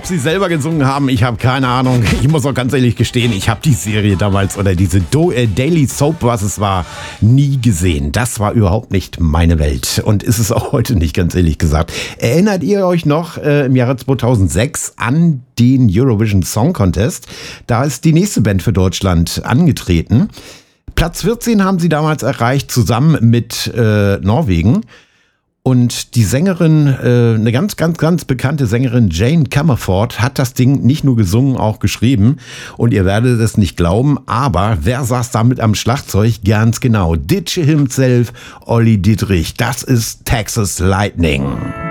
Ob sie selber gesungen haben, ich habe keine Ahnung. Ich muss auch ganz ehrlich gestehen, ich habe die Serie damals oder diese Daily Soap, was es war, nie gesehen. Das war überhaupt nicht meine Welt und ist es auch heute nicht, ganz ehrlich gesagt. Erinnert ihr euch noch im Jahre 2006 an den Eurovision Song Contest? Da ist die nächste Band für Deutschland angetreten. Platz 14 haben sie damals erreicht, zusammen mit Norwegen. Und die Sängerin, eine ganz bekannte Sängerin, Jane Comerford, hat das Ding nicht nur gesungen, auch geschrieben. Und ihr werdet es nicht glauben, aber wer saß damit am Schlagzeug? Ganz genau, Ditsche himself, Olli Dittrich. Das ist Texas Lightning.